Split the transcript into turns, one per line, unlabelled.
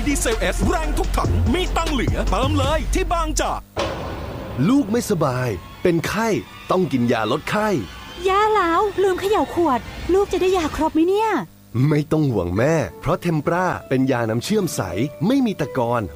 ดีเซลเอสแรงทุกถังมีตังเหลือเติมเลยที่บางจาก
ลูกไม่สบายเป็นไข้ต้องกินยาลดไข้
ย่าแล้วลืมเขย่าขวดลูกจะได้ยาครบไหมเนี่ย
ไม่ต้องห่วงแม่เพราะเทมปราเป็นยาน้ำเชื่อมใสไม่มีตะกอน